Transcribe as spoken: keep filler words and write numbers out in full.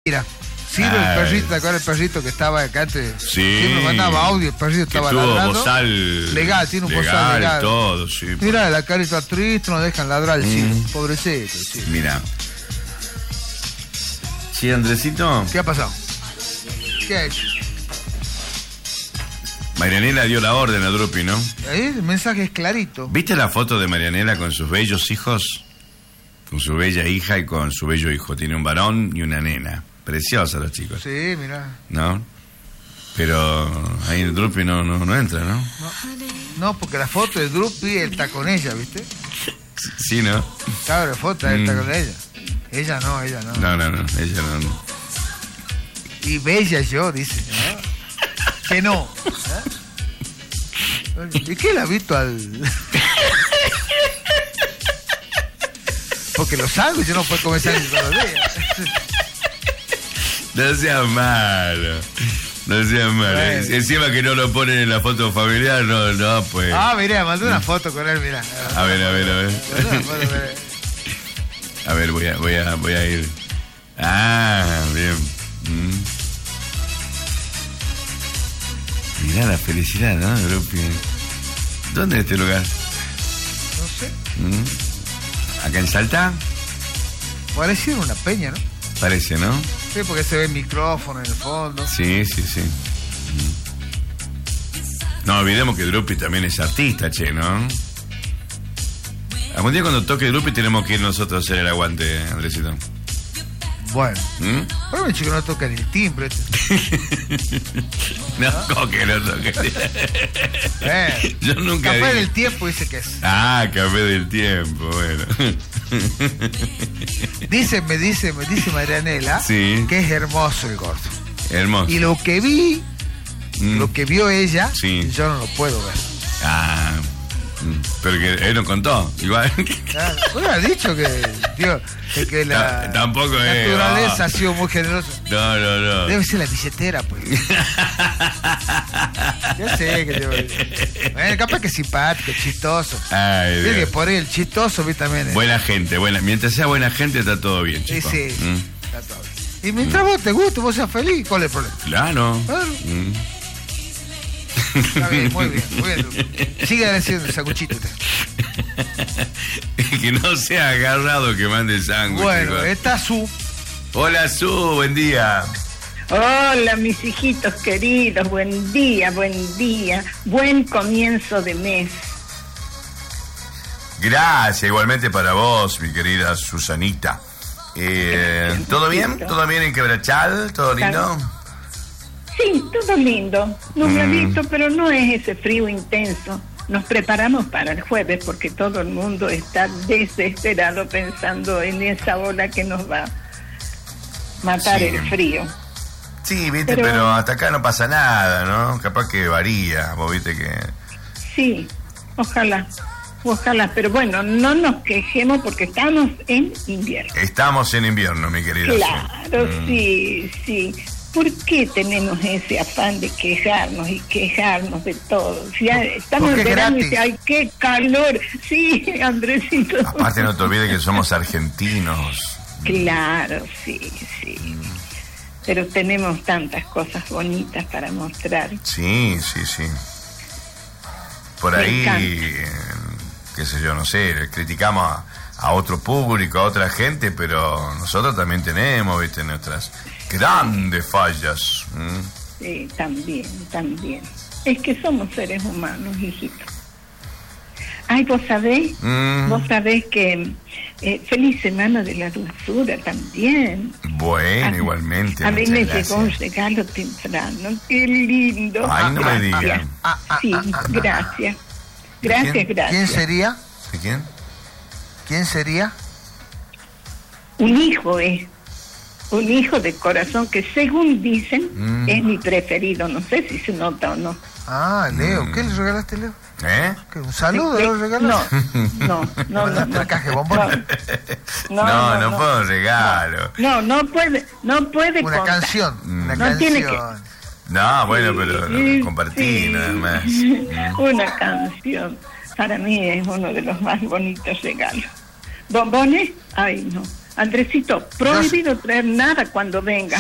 Mira, Ciro, el perrito, ¿te acuerdas el perrito que estaba acá antes? Sí. Siempre mandaba audio, el perrito Que estaba tuvo ladrando. bozal Legal, tiene un legal, bozal legal. todo, sí. Mira, la carita triste, no dejan ladrar al Ciro. Mm. Pobrecito, sí. Mira. Sí, Andresito. ¿Qué ha pasado? ¿Qué ha hecho? Marianela dio la orden a Drupi, ¿no? Ahí el mensaje es clarito. ¿Viste la foto de Marianela con sus bellos hijos? Con su bella hija y con su bello hijo. Tiene un varón y una nena. Preciosos los chicos. Sí, mirá. ¿No? Pero ahí el Drupi no, no, no entra, ¿no? No, no, porque la foto de Drupi, él está con ella, ¿viste? Sí, ¿no? Claro, la foto, él está Mm. con ella. Ella no, ella no. No, no, no. Ella no. no. Y bella yo, dice. ¿No? Que no. ¿Eh? ¿Y qué la ha visto al...? Porque lo salgo y yo no puedo comer sangre todos los días. No seas malo. No seas malo. Bueno. Encima que no lo ponen en la foto familiar, no, no, pues. Ah, mirá, mandé una foto con él, mirá. A ver, a ver, a ver. Mandé una foto con él. A ver, voy a, voy a, voy a ir. Ah, bien. Mm. Mirá la felicidad, ¿no, Drupi? ¿Dónde es este lugar? No sé. Mm. ¿Acá en Salta? Parecía una peña, ¿no? Parece, ¿no? Sí, porque se ve el micrófono en el fondo. Sí, sí, sí. Mm. No olvidemos que Drupi también es artista, che, ¿no? Algún día cuando toque Drupi tenemos que ir nosotros a hacer el aguante, Andresito. Bueno. ¿Mm? Pero me chico no toca ni el timbre. No, ¿cómo que no toque? Eh, Yo nunca Café dije. del tiempo dice que es. Ah, café del tiempo, bueno. Dice, me dice, me dice Marianela Sí. que es hermoso el gordo. Hermoso. Y lo que vi, Mm. lo que vio ella, Sí. yo no lo puedo ver. Ah, mm, pero que él nos contó, igual. Claro, vos has dicho que, tío, que, que la Ta- tampoco es, naturaleza ah. ha sido muy generosa. No, no, no. Debe ser la billetera, pues. Yo sé que te... Bueno, capaz que es simpático, chistoso. Ay, Tiene que Dios. por ahí el chistoso, vi también. eh. Buena gente, buena. Mientras sea buena gente está todo bien, Sí, chico. sí, Mm. está todo bien. Y mientras vos te guste, vos seas feliz, ¿cuál es el problema? Claro. Claro. Mm. Está bien, muy bien, muy bien. Sigue agradeciendo el sacuchito usted. Que no sea agarrado que mande sangre. Bueno, está su... Hola, Su, buen día. Hola, mis hijitos queridos, buen día, buen día, buen comienzo de mes. Gracias, igualmente para vos, mi querida Susanita. Eh, ¿Todo bien? ¿Todo bien en Quebrachal? ¿Todo lindo? Sí, todo lindo, nubladito, pero no es ese frío intenso. Nos preparamos para el jueves porque todo el mundo está desesperado pensando en esa ola que nos va a matar Sí. el frío. Sí, viste, pero... Pero- hasta acá no pasa nada, ¿no? Capaz que varía, vos viste que... Sí, ojalá, ojalá, pero bueno, no nos quejemos porque estamos en invierno. Estamos en invierno, mi querida. Claro, Su. Mm. sí, sí. ¿Por qué tenemos ese afán de quejarnos y quejarnos de todo? Si ya estamos Porque en es verano y gratis. dice, ¡ay, qué calor! Sí, Andresito. Aparte no te olvides que somos argentinos. Claro, sí, sí. Pero tenemos tantas cosas bonitas para mostrar. Sí, sí, sí. Por Me ahí, encanta. eh, qué sé yo, no sé, criticamos a, a otro público, a otra gente, pero nosotros también tenemos, viste, nuestras grandes fallas. ¿Mm? Sí, también, también. Es que somos seres humanos, hijito. Ay, vos sabés, Mm. vos sabés que eh, feliz semana de la dulzura también. Bueno, A- igualmente. A mí muchas me gracias. llegó un regalo temprano, qué lindo. Ay, no me Gracias. digan. Ah, ah, Sí, ah, ah, gracias. ¿De Gracias, quién? gracias. ¿Quién sería? ¿De quién? ¿Quién sería? Un hijo es. Un hijo de corazón que según dicen Mm. es mi preferido. No sé si se nota o no. Ah, Leo. ¿Qué le regalaste, Leo? ¿Eh? ¿Qué, ¿Un saludo De- le de- regalaste? No, no, no, no. ¿Una caja de bombones? No, No, no, no no. fue un regalo. No, no puede, no puede Una contar. canción. Una No canción. tiene que- No, bueno, pero Sí, lo compartí sí. nada más. Mm. Una canción. Para mí es uno de los más bonitos regalos. ¿Bombones? Ay, no. Andresito, prohibido traer nada cuando venga.